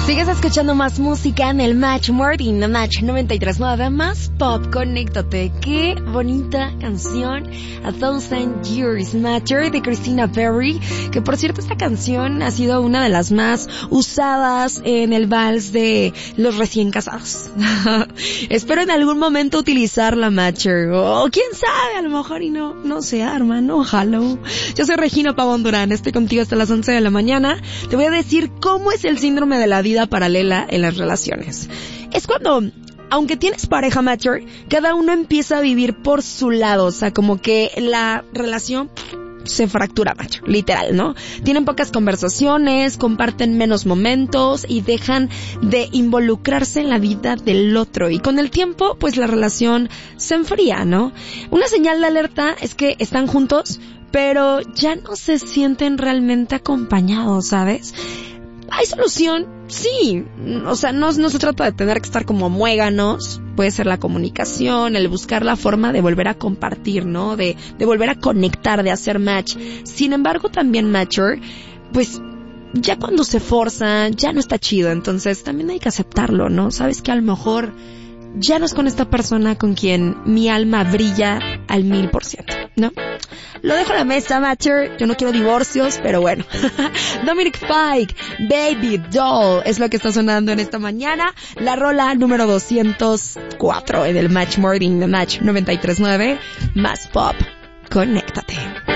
Sigues escuchando más música en el Match Morning, el Match 93.9, más pop, conéctate. Qué bonita canción, A Thousand Years Matter, de Christina Perri, que por cierto esta canción ha sido una de las más usadas en el vals de los recién casados. Espero en algún momento utilizar la Matcher, o quién sabe, a lo mejor y no se arma, no, ojalá. Yo soy Regina Pavón Durán, estoy contigo hasta las 11 de la mañana. Te voy a decir cómo es el síndrome de la vida paralela en las relaciones. Es cuando, aunque tienes pareja matcher, cada uno empieza a vivir por su lado, o sea, como que la relación se fractura, macho, literal, ¿no? Tienen pocas conversaciones, comparten menos momentos y dejan de involucrarse en la vida del otro. Y con el tiempo, pues la relación se enfría, ¿no? Una señal de alerta es que están juntos, pero ya no se sienten realmente acompañados, ¿sabes? ¿Hay solución? Sí. O sea, no se trata de tener que estar como muéganos. Puede ser la comunicación, el buscar la forma de volver a compartir, ¿no? De volver a conectar, de hacer match. Sin embargo, también matcher, pues, ya cuando se forza, ya no está chido. Entonces, también hay que aceptarlo, ¿no? Sabes que a lo mejor ya no es con esta persona con quien mi alma brilla al 1000%, ¿no? Lo dejo a la mesa, matcher. Yo no quiero divorcios, pero bueno. Dominic Fike, Baby Doll, es lo que está sonando en esta mañana. La rola número 204 en el Match Morning, the Match 93.9. Más pop. Conéctate.